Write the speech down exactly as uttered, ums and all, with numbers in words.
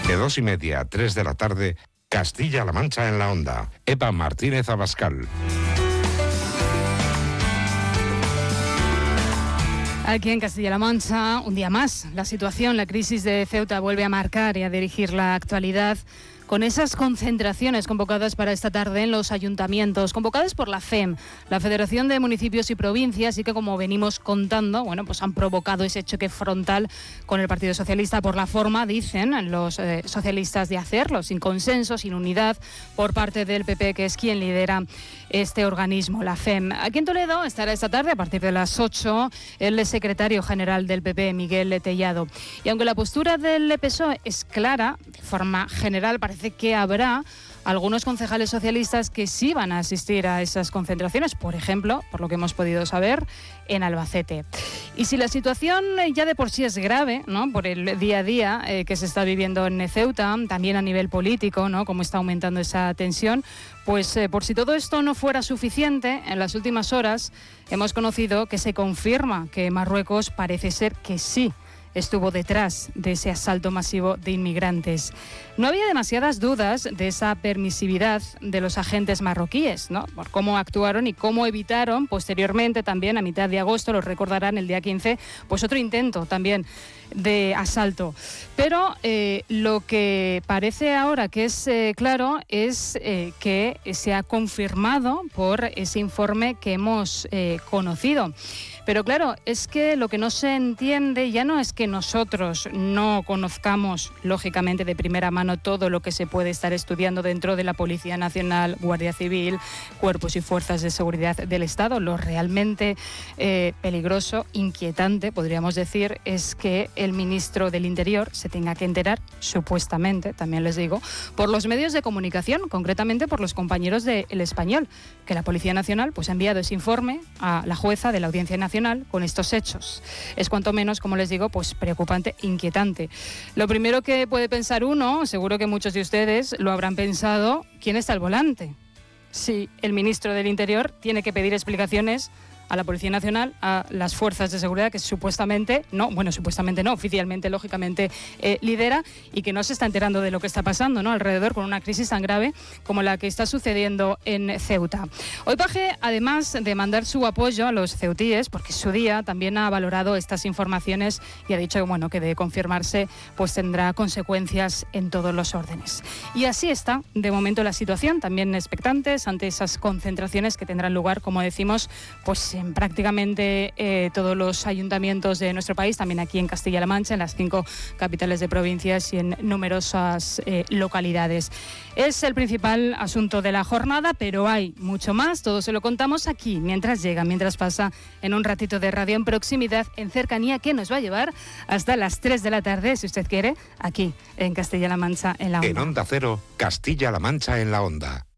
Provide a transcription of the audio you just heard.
De dos y media a tres de la tarde, Castilla-La Mancha en la Onda. Eva Martínez Abascal. Aquí en Castilla-La Mancha, un día más, la situación, la crisis de Ceuta vuelve a marcar y a dirigir la actualidad con esas concentraciones convocadas para esta tarde en los ayuntamientos, convocadas por la F E M, la Federación de Municipios y Provincias, y que, como venimos contando, bueno, pues han provocado ese choque frontal con el Partido Socialista por la forma, dicen los eh, socialistas, de hacerlo, sin consenso, sin unidad, por parte del P P, que es quien lidera este organismo, la F E M. Aquí en Toledo estará esta tarde, a partir de las ocho, el secretario general del P P, Miguel Tellado. Y aunque la postura del P S O E es clara, de forma general parece que habrá algunos concejales socialistas que sí van a asistir a esas concentraciones, por ejemplo, por lo que hemos podido saber, en Albacete. Y si la situación ya de por sí es grave, ¿no?, por el día a día eh, que se está viviendo en Ceuta, también a nivel político, ¿no?, cómo está aumentando esa tensión, pues eh, por si todo esto no fuera suficiente, en las últimas horas hemos conocido que se confirma que Marruecos parece ser que sí estuvo detrás de ese asalto masivo de inmigrantes. No había demasiadas dudas de esa permisividad de los agentes marroquíes, ¿no?, por cómo actuaron y cómo evitaron posteriormente, también a mitad de agosto, lo recordarán, el día quince, pues otro intento también de asalto. Pero eh, lo que parece ahora que es eh, claro es eh, que se ha confirmado por ese informe que hemos eh, conocido. Pero claro, es que lo que no se entiende ya no es que nosotros no conozcamos, lógicamente, de primera mano todo lo que se puede estar estudiando dentro de la Policía Nacional, Guardia Civil, cuerpos y fuerzas de seguridad del Estado. Lo realmente eh, peligroso, inquietante, podríamos decir, es que el ministro del Interior se tenga que enterar, supuestamente, también les digo, por los medios de comunicación, concretamente por los compañeros de El Español, que la Policía Nacional pues, ha enviado ese informe a la jueza de la Audiencia Nacional con estos hechos. Es cuanto menos, como les digo, pues preocupante, inquietante. Lo primero que puede pensar uno, seguro que muchos de ustedes lo habrán pensado, ¿quién está al volante? Si el ministro del Interior tiene que pedir explicaciones a la Policía Nacional, a las fuerzas de seguridad que supuestamente, no, bueno, supuestamente no, oficialmente, lógicamente, eh, lidera, y que no se está enterando de lo que está pasando, ¿no?, alrededor, con una crisis tan grave como la que está sucediendo en Ceuta. Hoy Paje, además de mandar su apoyo a los ceutíes, porque su día también ha valorado estas informaciones y ha dicho, bueno, que de confirmarse, pues tendrá consecuencias en todos los órdenes. Y así está, de momento, la situación, también expectantes ante esas concentraciones que tendrán lugar, como decimos, pues en prácticamente eh, todos los ayuntamientos de nuestro país, también aquí en Castilla-La Mancha, en las cinco capitales de provincias y en numerosas eh, localidades. Es el principal asunto de la jornada, pero hay mucho más. Todo se lo contamos aquí, mientras llega, mientras pasa, en un ratito de radio en proximidad, en cercanía, que nos va a llevar hasta las tres de la tarde, si usted quiere, aquí en Castilla-La Mancha en la Onda. En Onda Cero, Castilla-La Mancha en la Onda.